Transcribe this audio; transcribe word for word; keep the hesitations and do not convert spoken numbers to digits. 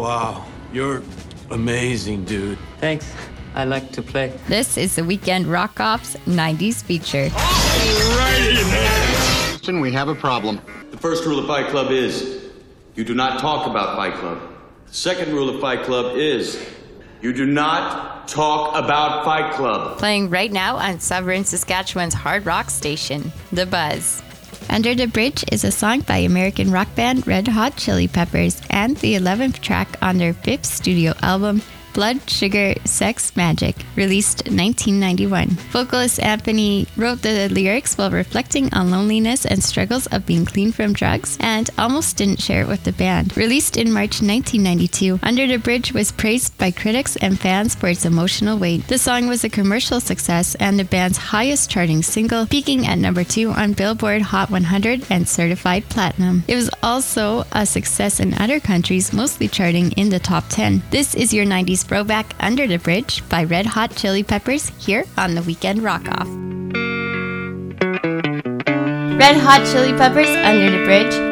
Wow, you're amazing, dude. Thanks. I like to play. This is the Weekend Rock-Off's nineties feature. Alrighty then. Houston, we have a problem. The first rule of Fight Club is you do not talk about Fight Club. The second rule of Fight Club is you do not talk about Fight Club. Playing right now on Sovereign, Saskatchewan's hard rock station, The Buzz. Under the Bridge is a song by American rock band Red Hot Chili Peppers and the eleventh track on their fifth studio album, Blood, Sugar, Sex, Magic, released in nineteen ninety-one. Vocalist Anthony wrote the lyrics while reflecting on loneliness and struggles of being clean from drugs and almost didn't share it with the band. Released in March nineteen ninety-two, Under the Bridge was praised by critics and fans for its emotional weight. The song was a commercial success and the band's highest charting single, peaking at number two on Billboard Hot one hundred and certified platinum. It was also a success in other countries, mostly charting in the top ten. This is your nineties throwback Under the Bridge by Red Hot Chili Peppers here on the Weekend Rock-Off. Red Hot Chili Peppers, Under the Bridge,